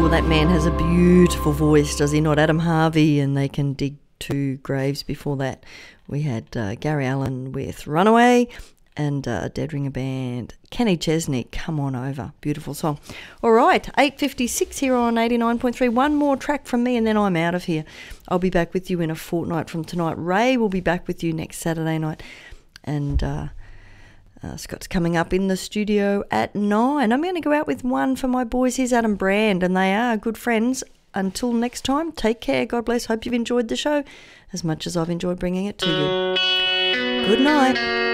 Well, that man has a beautiful voice, does he not? Adam Harvey, and They Can Dig Two Graves. Before that, we had Gary Allen with Runaway, and Dead Ringer Band, Kenny Chesney, Come On Over. Beautiful song. All right, 8:56 here on 89.3. One more track from me and then I'm out of here. I'll be back with you in a fortnight from tonight. Ray will be back with you next Saturday night. And Scott's coming up in the studio at 9. I'm going to go out with one for my boys. Here's Adam Brand, and they are good friends. Until next time, take care. God bless. Hope you've enjoyed the show as much as I've enjoyed bringing it to you. Good night.